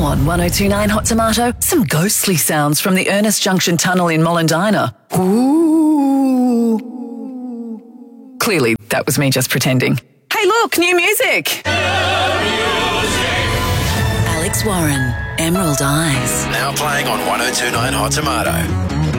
Now on 1029 Hot Tomato, some ghostly sounds from the Ernest Junction Tunnel in Mollendina. Ooh. Clearly, that was me just pretending. Hey, look, new music. Alex Warren, Emerald Eyes. Now playing on 1029 Hot Tomato.